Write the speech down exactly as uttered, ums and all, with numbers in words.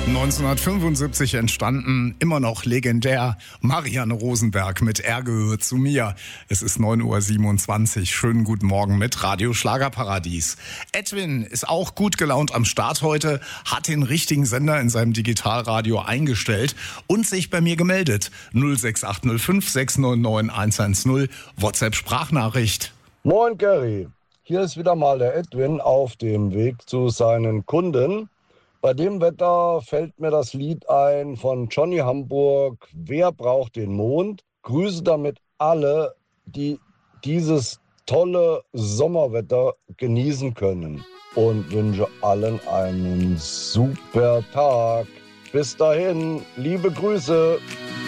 neunzehnhundertfünfundsiebzig entstanden, immer noch legendär, Marianne Rosenberg mit Er gehört zu mir. Es ist neun Uhr siebenundzwanzig. Schönen guten Morgen mit Radio Schlagerparadies. Edwin ist auch gut gelaunt am Start heute, hat den richtigen Sender in seinem Digitalradio eingestellt und sich bei mir gemeldet. null sechs acht null fünf sechs neun neun eins eins null, WhatsApp-Sprachnachricht. Moin Gary, hier ist wieder mal der Edwin auf dem Weg zu seinen Kunden. Bei dem Wetter fällt mir das Lied ein von Johnny Hamburg, Wer braucht den Mond? Grüße damit alle, die dieses tolle Sommerwetter genießen können und wünsche allen einen super Tag. Bis dahin, liebe Grüße.